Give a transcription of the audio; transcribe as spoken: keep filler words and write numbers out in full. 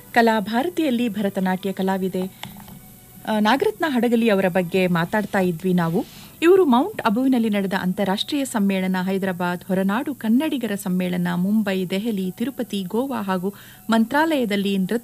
ಕಲಾ ಭಾರತಿಯಲ್ಲಿ ಭರತನಾಟ್ಯ ಕಲಾವಿದೆ ನಾಗರತ್ನ ಹಡಗಲಿ ಅವರ ಬಗ್ಗೆ ಮಾತಾಡ್ತಾ ಇದ್ವಿ ನಾವು. ಇವರು ಮೌಂಟ್ ಅಬುವಿನಲ್ಲಿ ನಡೆದ ಅಂತಾರಾಷ್ಟ್ರೀಯ ಸಮ್ಮೇಳನ, ಹೈದರಾಬಾದ್, ಹೊರನಾಡು ಕನ್ನಡಿಗರ ಸಮ್ಮೇಳನ, ಮುಂಬೈ, ದೆಹಲಿ, ತಿರುಪತಿ, ಗೋವಾ ಹಾಗೂ ಮಂತ್ರಾಲಯದಲ್ಲಿ ನೃತ್ಯ